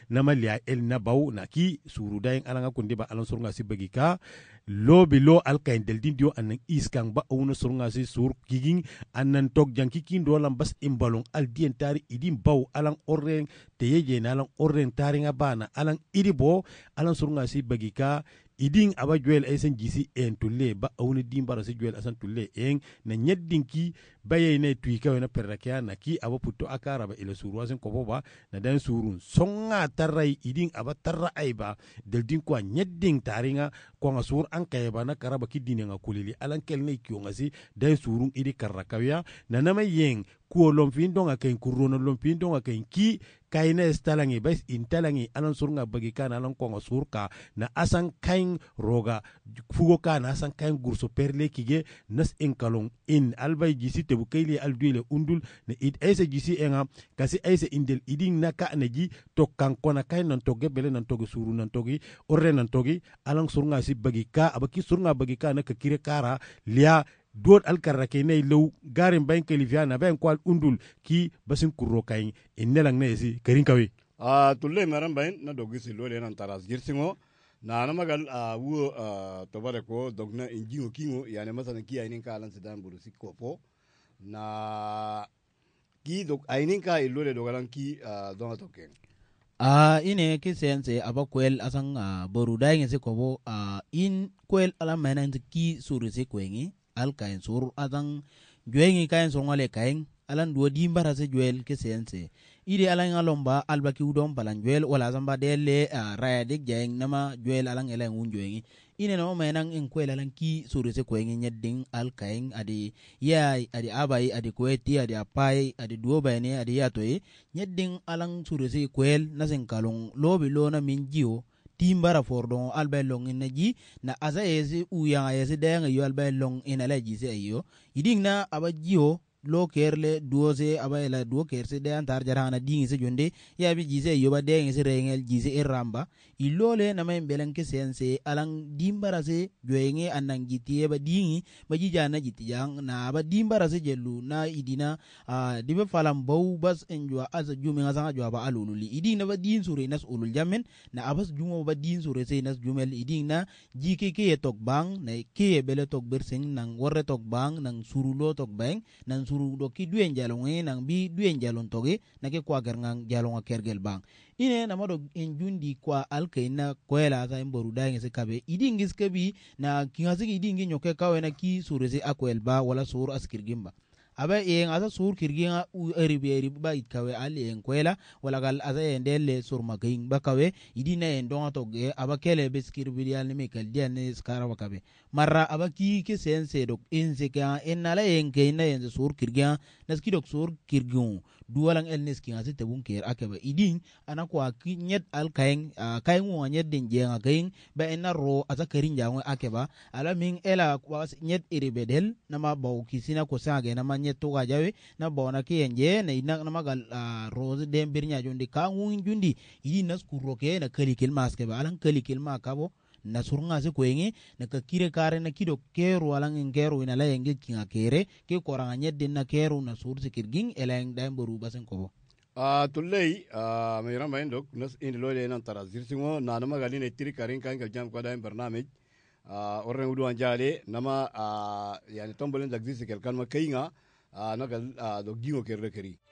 na malia el na baw na ki suru dayin alanga kundi ba alan surunga si bagi ka lo bilo alkain del dindio anan iskang ba una surunga si sur giging anan tok janki kindo lam bas imbalong al dien tari idim baw alang orren teyeje na alang orren tari nga bana alang idi bo alan surunga si bagi ka iding aba juel esen jisi en tulle ba awni dimbara si juel asan tulle en na nyeddin ki baye ne tuika wena perrakia na ki aba putto akara ba ila suru asen kobo ba na dan surun songa tarrai iding aba tarra aiba del din kwa nyeddin taringa kwa nga sur an kayba na karaba ki dine nga kulili alan kel ne kiyo nga si dan surun idi karrakawya na nama yeng kuo lomfin donga ken kurono lomfin donga ken ki kayna estalangi bas intalangi alan surunga bagi kana alan kwa nga surka na asan kain roga fugo kana asan kain gurso perle kige nas enkalong in albay jisi tebu kayle alduile undul na id aise jisi enga kasi aise indel iding naka naji to kankona kain nan toge bele nan toge suru nan togi orre nan togi alan surunga si bagi ka abaki surunga bagi ka na kire kara lia dot alkarrake ne lew garin bayin kalifiana bayin kwal undul ki basin kurro kayin innelang ne si karin kawe tulle maran bayin na dogi si lole nan taras girsingo na magal wu tobare ko dogna injingo kingo yani masalan ki ayinin ka alan sidan buru sikopo na ki dog ayinin ka ilole dogalan ki donga token ine ki sense aba kwel asan boru dayin se kobo in kwel ala manan ki suru se kwengi al kain sur adan juengi kain sur ngale kain alan duo dimbara se juel ke sense ide alan alomba albaki udom balan juel wala zamba dele raya dik jeng nama juel alan elen un juengi ine no menan en kwel alan ki sur se kwengi nyedding al kain adi ya adi abai adi kweti adi apai adi duo bayne adi yatoy nyedding alan sur se kwel nasen kalong lobi lona minjio timbara fordon albelong inaji na asa ese uyanga ese danga yo albelong inala jise ayo iding na abajio lo kerle duose abayla duo kerse de antar jarana dingi se jonde ya bi jise yo ba de se rengel jise iramba ilole na may belen ke sense alang dimbara se joyenge anang gitiye ba dingi ba jijana jitijang na ba dimbara se jelu na idina dibe falam baw bas enjwa asa jumi ngasa jwa ba alululi iding na ba din sure nas ulul jamen na abas jumo ba din sure se nas jumel iding na jike ke tok bang na ke bele tok berseng nang worre tok bang nang surulo tok bang nang suru do ki duen jalong nang bi duen jalon toge na ke kwa garngang jalong kergel bang ine na modo enjundi kwa alkaina kwela za imboru daing se kabe idingis kabi na kingasigi idingi nyoke kawe na ki surese akwel ba wala sur askirgimba aba en asa sur kirginga u eribe ba itkawe ali en kwela wala gal asa endele sur magain bakawe idina en donga toge aba kele beskir bidial ne mekal diane skara wakabe marra aba ki ke sense dok ense ka enala en keina en sur kirginga naski dok sur kirgun duwalang el neski ngase tabun ker akaba idin ana kwa kinyet al kaeng kaeng wo nyet den jenga kaeng ba enaro asa karin jango akeba ala min ela kwa nyet iribedel nama baw kisina ko sage nama to ga jawe na bona ke enje na ina na magal rose dem birnya jondi ka ngun jundi yi nas kuroke na kalikil maske ba alan kalikil ma kabo na surunga se kwenye na ka kire kare na kido keru alan ngero ina la yenge kinga kere ke koranga nyedde na keru na sur se kirging eleng dam boru basen ko tullei me ramba indok nas indi lole nan tara zirsingo na magali ne tiri karin kan kal jam ko da barnamij orren udu anjale nama yani tombolen dagzi se kel kan ma kayinga nagal do gingo kere keri